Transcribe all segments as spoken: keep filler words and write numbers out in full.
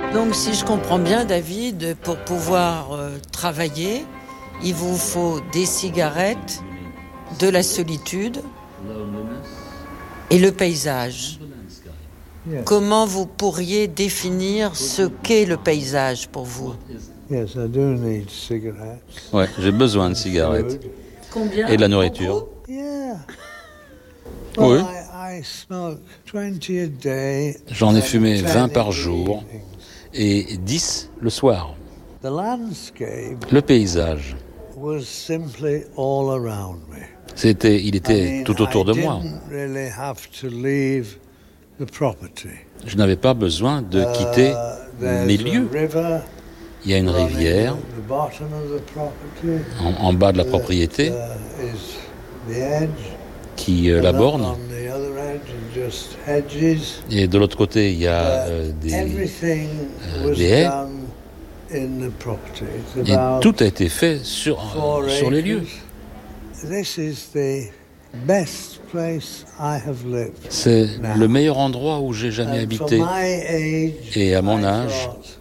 Donc si je comprends bien, David, pour pouvoir euh, travailler, il vous faut des cigarettes, de la solitude et le paysage. Yes. Comment vous pourriez définir ce qu'est le paysage pour vous? Yes, I do need cigarettes. Ouais, j'ai besoin de cigarettes Combien? et de la nourriture. Beaucoup? Yeah. Oui. Well, I, I smoke twenty a day. J'en ai fumé and vingt ten par in the jour evenings. et dix le soir. The landscape Le paysage, was simply all around me. c'était, il I était mean, tout autour de I moi. didn't really have to leave the property. Je n'avais pas besoin de quitter Uh, there's mes a lieux. river Il y a une running rivière at the bottom of the property. en, en bas de la propriété Uh, is the edge. qui euh, And la on- borne. On the other edge are just hedges. Et de l'autre côté, il y a Uh, euh, des... Everything euh, was des haies. done in the property. It's Et about tout a été fait sur, four euh, sur les lieux. acres. This is the best place I have lived. C'est Now. le meilleur endroit où j'ai jamais And habité. for my age, Et à mon I âge, thought,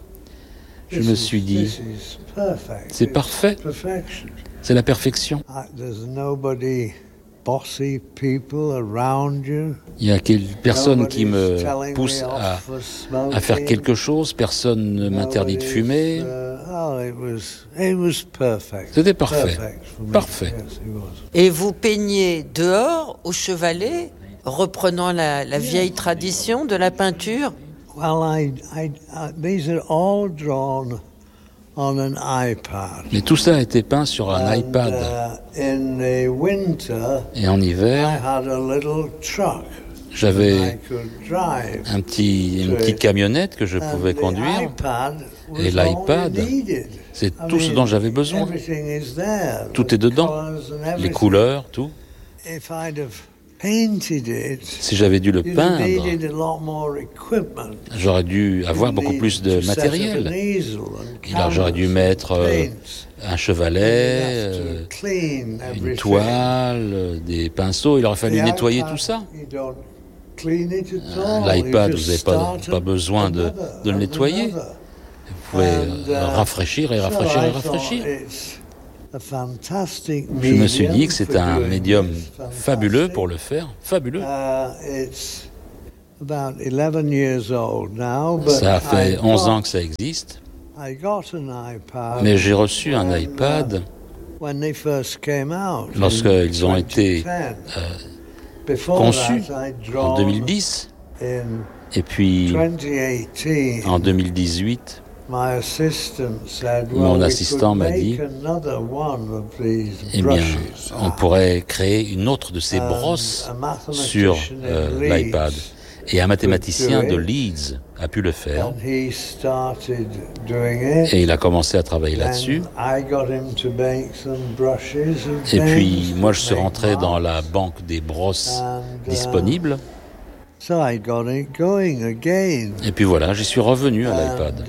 je this me is- suis dit, this is perfect. c'est It's parfait. Perfection. C'est la perfection. Uh, There's nobody bossy people around you. Il y a quelle personne qui me Nobody's telling pousse me à, off for smoking. à faire quelque chose. Personne ne m'interdit de Nobody's, fumer. uh, oh, it was, it was perfect. C'était parfait. Perfect for me. Parfait. Yes, it was. Et vous peignez dehors, au chevalet, reprenant la, la vieille tradition de la peinture? Well, I, I, uh, these are all drawn on an iPad. Mais tout ça a été peint sur un And, iPad. uh, in the winter, Et en I hiver, had a little truck I j'avais could drive. un petit, une petite camionnette que je And pouvais the conduire. iPad was Et l'iPad, all we needed. c'est I tout ce mean, dont j'avais besoin. everything is there. Tout The est dedans. colours and Les everything. couleurs, tout. If I'd have painted it, Si j'avais dû le you'd have peindre, needed a lot more equipment. j'aurais dû avoir You'd beaucoup need plus de to set up an matériel. easel and Alors j'aurais dû canvas mettre and euh, paints. un chevalet, You'd have euh, to clean une everything. toile, euh, des pinceaux. Il aurait fallu The nettoyer iPad, tout ça. you don't clean it at Euh, all. L'iPad, You vous just n'avez pas, start pas up besoin de, another, de le and nettoyer. another. Vous pouvez And, euh, uh, rafraîchir et So rafraîchir I et thought rafraîchir. it's a fantastic Je me suis dit medium que c'est for un doing médium this. fabuleux Fantastic. pour le faire. Fabuleux. Uh, it's about eleven years old now, but Ça fait I onze got- ans que ça existe. I got an iPad Mais j'ai reçu un when, iPad uh, when they first came out in lorsqu'ils ont été twenty ten. euh, Before conçus that, I'd en drawn deux mille dix. in Et puis twenty eighteen. en deux mille dix-huit, My assistant said, Mon well, we assistant could m'a make dit, another one of these eh bien, brushes. on pourrait créer une autre de ces And brosses a mathematician sur in euh, Leeds, l'iPad. Et un mathématicien do de it. Leeds a pu le faire. And he started doing it. Et il a commencé à travailler là-dessus. And I got him to make some brushes and Et puis, things moi, that je suis make rentré dans marks. la banque des brosses And, uh, disponibles. So I got it going again. Et puis voilà, j'y suis revenu à And, l'iPad.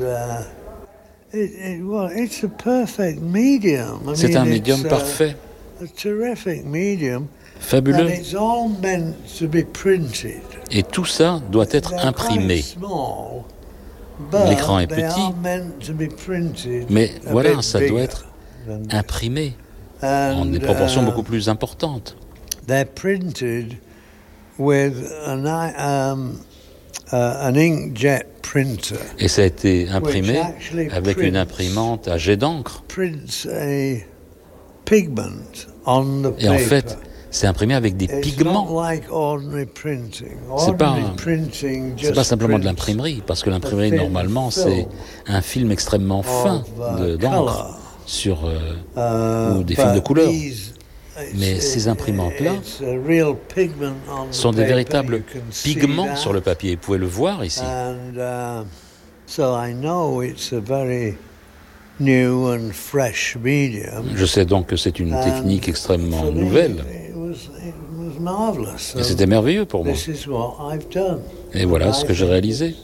uh, it, it, well, it's a perfect medium. I C'est mean, un médium it's a- parfait, A terrific medium. And fabuleux. it's all meant to be printed. Et tout ça doit être They're imprimé. quite small, but L'écran est they petit, are meant to be printed Mais a voilà, bit ça doit bigger être than this. imprimé en And, des proportions uh, beaucoup plus importantes. They're printed with an, i- um, uh, an inkjet printer. Et ça a été which imprimé actually avec une prints- imprimante à jet d'encre. Prints a pigment on the Et en paper. fait, c'est imprimé avec des It's pigments. not like ordinary printing. C'est pas Ordinary un- printing C'est just pas simplement de prints l'imprimerie, parce que l'imprimerie, thin normalement, film c'est un film extrêmement fin of, uh, de- d'encre colour. sur euh, Uh, ou des films de but couleur. these- Mais it's- ces imprimantes-là it's a real pigment on the sont des paper. véritables You can see pigments that. sur le papier. Vous pouvez le voir ici. And uh, so I know it's a very new and fresh medium. Je sais donc que c'est une And technique extrêmement for me, nouvelle. It was, it was marvelous. Et So c'était merveilleux pour moi. this is what I've done. Et voilà And ce I que j'ai think réalisé. it's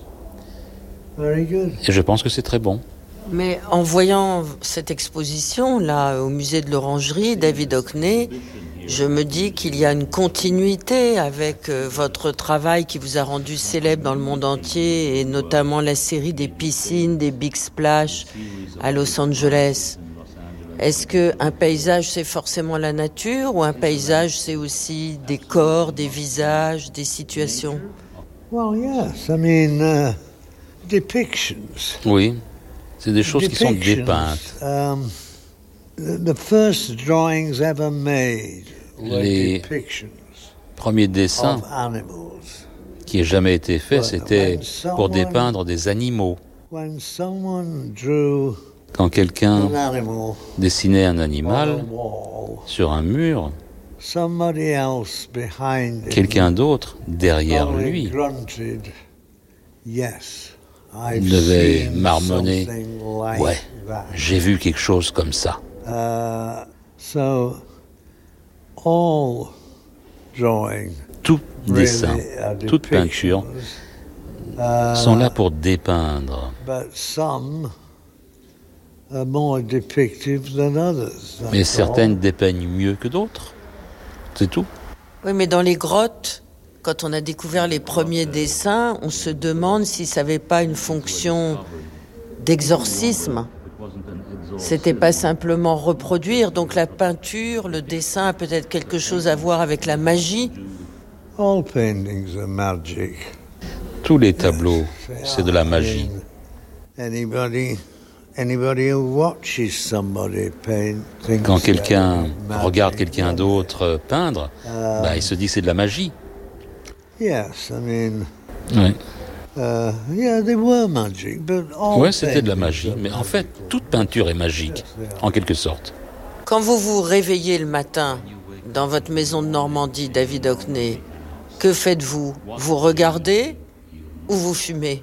Very good. Et je pense que c'est très bon. Mais en voyant cette exposition là au musée de l'Orangerie, David Hockney, je me dis qu'il y a une continuité avec euh, votre travail qui vous a rendu célèbre dans le monde entier, et notamment la série des piscines, des Big Splash à Los Angeles. Est-ce qu'un paysage, c'est forcément la nature, ou un paysage, c'est aussi des corps, des visages, des situations? Well, yes, I mean, uh, depictions. Oui, c'est des choses qui sont Depictions, dépeintes. Um, the, the first drawings ever made were Les depictions Premiers dessins of animals. qui aient jamais été faits, c'était pour Someone- dépeindre des animaux. When someone drew Quand quelqu'un an animal dessinait un on a animal wall, sur un mur, somebody else behind him quelqu'un d'autre derrière only lui grunted, yes, I've devait seen marmonner, something like ouais, that. j'ai vu quelque chose comme ça. Uh, so all drawing, Tout dessin, really, are toute peinture depictions, uh, sont là pour dépeindre. but some are more depictive than others. Mais that's certaines all. dépeignent mieux que d'autres. C'est tout. Oui, mais dans les grottes, quand on a découvert les premiers dessins, on se demande si ça n'avait pas une fonction d'exorcisme. C'était pas simplement reproduire. Donc la peinture, le dessin a peut-être quelque chose à voir avec la magie. All paintings are magic. Tous les tableaux, c'est de la magie. Anybody, anybody who watches somebody paint thinks Quand quelqu'un they're magic. regarde quelqu'un d'autre peindre, bah, il se dit c'est de la magie. Yes, I mean, Ouais, uh, yeah, they were magic, but all ouais c'était de la paintings magie. are Mais en magic. fait, toute peinture est magique, en quelque sorte. Quand vous vous réveillez le matin dans votre maison de Normandie, David Hockney, que faites-vous? Vous regardez ou vous fumez?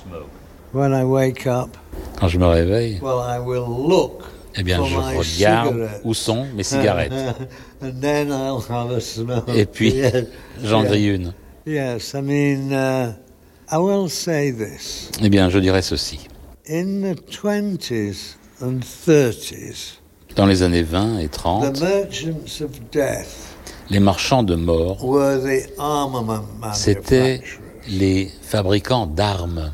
When I wake up, Quand je me réveille, well, I will look eh bien, for je my regarde cigarette. où sont mes cigarettes. And then I'll have a smoke. Et puis, Yeah. j'en Yeah. grille une. Yes, I mean, uh, I will say this. Eh bien, je dirais ceci. In the twenties and thirties, Dans les années vingt et the trente, merchants of death les marchands de mort, were the armament c'était manufacturers. les fabricants d'armes.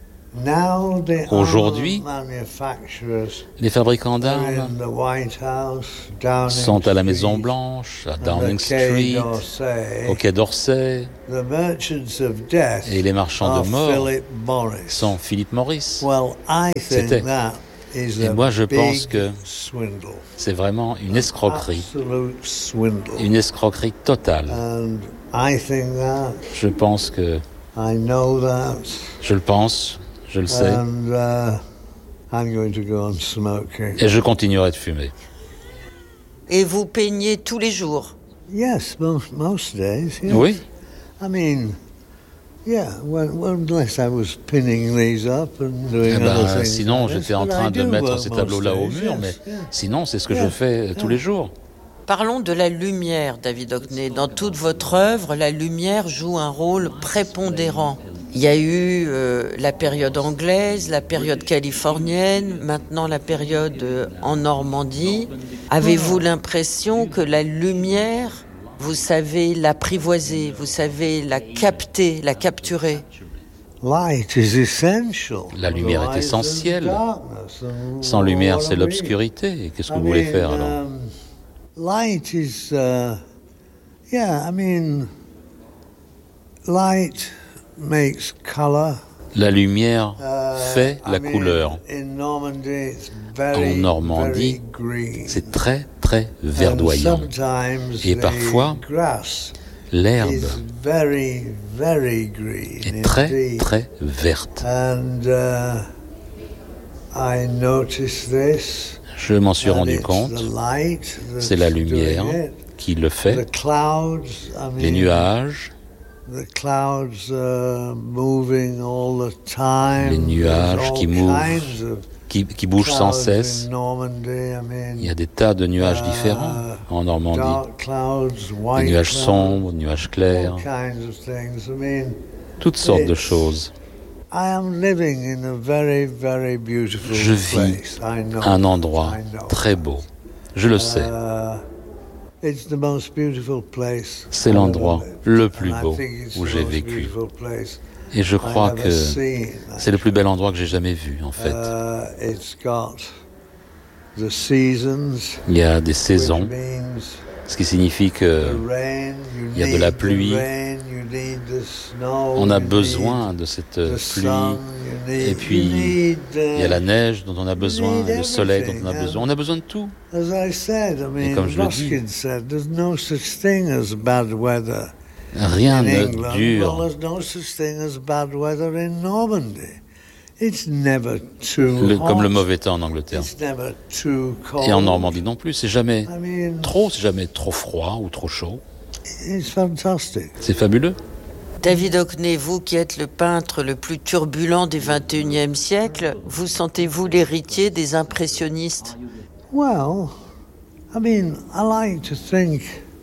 Now the Aujourd'hui, armament manufacturers Les fabricants are d'armes in the White House, Downing sont à la Maison Street, Blanche, à and Downing the Quai Street, d'Orsay. au Quai d'Orsay, The merchants of death et les marchands are de mort Philip Morris. sont Philip Morris. Well, I C'était. think that is Et a moi, je pense big que swindle. C'est vraiment une escroquerie, Absolute swindle. une escroquerie totale. And I think that, Je pense que, I know that, je le pense, je le sais, and uh, I'm going to go on smoking. et je continuerai de fumer. Et vous peignez tous les jours? Yes, most, most days. Yes. Oui, I mean, yeah, well, well, unless I was pinning these up and doing eh ben, other things. sinon like this, j'étais en but train I de do mettre work ces most tableaux-là au days, mur, yes, mais yeah. sinon c'est ce que Yeah, je fais yeah. tous les jours. Parlons de la lumière, David Hockney. Dans toute votre œuvre, la lumière joue un rôle prépondérant. Il y a eu euh, la période anglaise, la période californienne, maintenant la période euh, en Normandie. Avez-vous l'impression que la lumière, vous savez l'apprivoiser, vous savez la capter, la capturer? Light is essential. La lumière est Otherwise, essentielle. there's darkness, and Sans lumière, what c'est do we- l'obscurité. Et qu'est-ce que I vous voulez mean, faire alors? um, light is, uh, yeah, I mean, light makes color. La lumière Uh, fait I la mean, couleur. In Normandy, it's very, En Normandie, very green. C'est très, très And verdoyant. sometimes Et the parfois, grass L'herbe is very, very green est très, indeed. très verte. And uh, I noticed this. Je m'en suis and rendu it's compte. the light C'est la that's lumière doing it. qui le The fait. clouds, I Les mean, nuages, the clouds are moving all the time. Les nuages There's all qui mouvent kinds of qui, qui bougent sans clouds cesse. in Normandy. I mean, Il y a des tas de nuages Uh, différents en Normandie. dark clouds, Des white nuages clouds, sombres, des nuages all clairs, kinds of things. I mean, toutes sortes de it's- choses. I am living in a very, very beautiful Je vis place. I know. Un endroit I know. très beau. Je le sais. Uh, It's the most beautiful place C'est I've l'endroit ever lived. le plus And I beau think it's où the j'ai most vécu. beautiful place Et je crois I've que ever seen, c'est le plus bel actually. endroit que j'ai jamais vu, en fait. Uh, it's got the seasons, Il y a des which saisons, means ce qui signifie the que rain, you il y a de la need the pluie. rain, you need the snow, on a you besoin need de cette the pluie. sun, you need- Et puis, you need, uh, il y a la neige dont on a besoin, need et le soleil dont on a everything, besoin. On a besoin de tout. As I said, I mean, comme je le dis, Ruskin said, there's no such thing as bad weather Rien in ne England. Well, dure. there's no such thing as bad weather in Normandy. It's never too Le- hot. comme le mauvais temps en Angleterre. It's never too cold. Et en Normandie non plus. C'est jamais I mean, trop, c'est jamais trop froid ou trop chaud. it's fantastic. C'est fabuleux. David Hockney, vous qui êtes le peintre le plus turbulent du vingt et unième siècle, vous sentez-vous l'héritier des impressionnistes? Well, I mean, I like to think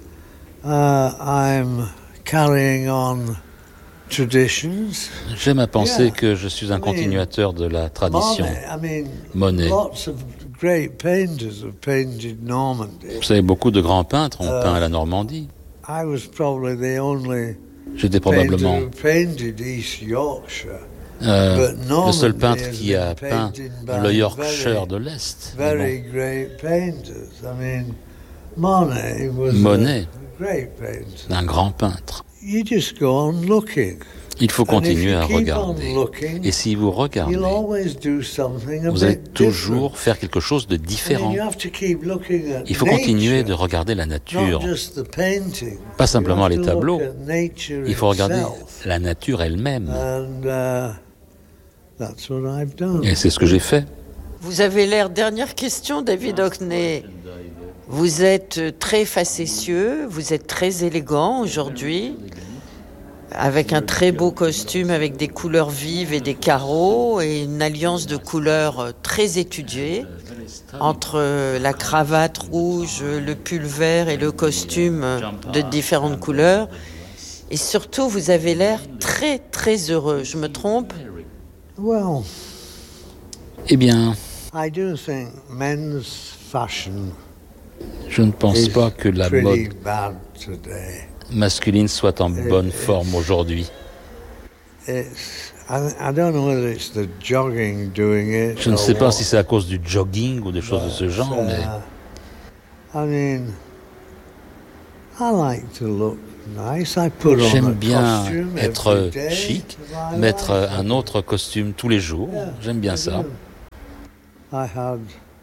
uh, I'm carrying on traditions. J'aime à penser Yeah. que je suis un continuateur de la tradition. Monet, I mean, Monet. lots of great painters have painted Normandy. Vous savez, beaucoup de grands peintres ont Euh, peint à la Normandie. I was probably the only J'étais painter probablement who painted East Yorkshire. euh, But le seul Normandy peintre has qui been a peint painted by le Yorkshire very- de l'Est. Mais Very great painters. I mean, Monet was Monet. a great painter. bon, un grand peintre. You just go on looking. Il faut And if continuer you à keep on regarder. looking, Et si vous regardez, you'll always do something a vous allez bit toujours faire quelque chose de different. I différent. mean, you have to keep looking at Il faut continuer de nature, regarder la nature. not just the painting. Pas simplement You have les to look tableaux. at nature Il faut regarder itself. la nature elle-même. And uh, that's what I've done. Et c'est ce que j'ai fait. Vous avez l'air, dernière question, David Hockney. Vous êtes très facétieux, vous êtes très élégant aujourd'hui, avec un très beau costume avec des couleurs vives et des carreaux et une alliance de couleurs très étudiée entre la cravate rouge, le pull vert et le costume de différentes couleurs. Et surtout, vous avez l'air très très heureux. Je me trompe? Well, Eh bien, I do think men's fashion je ne pense is pas que la pretty mode bad today. masculine soit en bonne forme aujourd'hui. It's, I, I don't know whether it's the jogging doing it. Je ne or sais pas what, si c'est à cause du jogging ou des choses de ce genre, but, mais uh, I mean, I like to look nice. I put on a j'aime bien costume être every day, chic, and I mettre like un it. autre costume tous les jours. Yeah, J'aime bien I ça. do. I had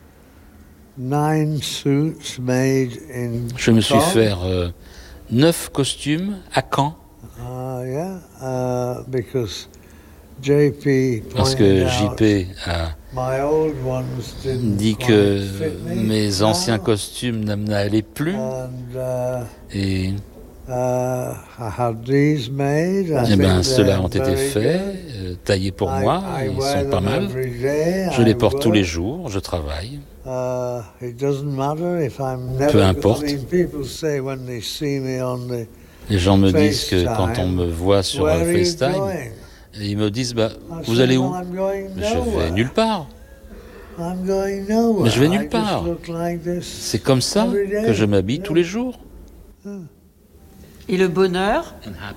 nine suits made in Je me suis Caen. fait euh, neuf costumes à Caen, Uh, yeah, uh, because J P parce pointed que J out P a my old ones didn't dit quite que fit me mes anciens now. costumes ne m'allaient plus. And uh, Et uh, I had these made. I eh think ben, ceux-là they're ont été very faits, good. euh, taillés pour I- moi. I Ils wear sont pas them mal. every day. Je les I porte tous les work. jours. Je travaille. Uh, it doesn't matter if I'm never. Peu importe. I mean, people say when they see me on the Les gens me disent que FaceTime, quand on me voit sur where euh, are you FaceTime, going? ils me disent bah, I vous say, allez well, où? I'm going Je vais nowhere. nulle part. I'm going nowhere. Mais je vais I nulle just part. look like this. C'est comme ça Every day. que je m'habille tous les jours. Et le bonheur?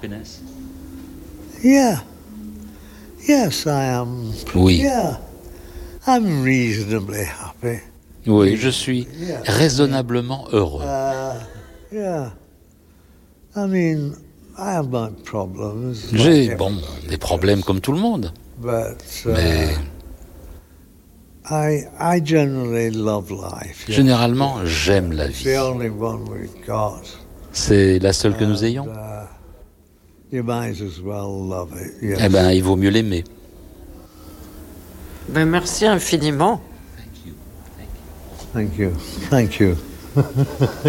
Yeah. Yes, I am. Oui, Yeah. I'm reasonably happy. oui, je suis Yeah. raisonnablement heureux. Uh, yeah. I mean, I have my problems. J'ai, like bon, everybody des problèmes does, comme tout le monde, But uh, mais I, I generally love life. yeah. généralement, j'aime la It's vie. the only one we've got. C'est la seule que nous And, ayons. uh, you might as well love it. Yes. Eh ben, il vaut mieux l'aimer. Ben, merci infiniment. Thank you. Thank you.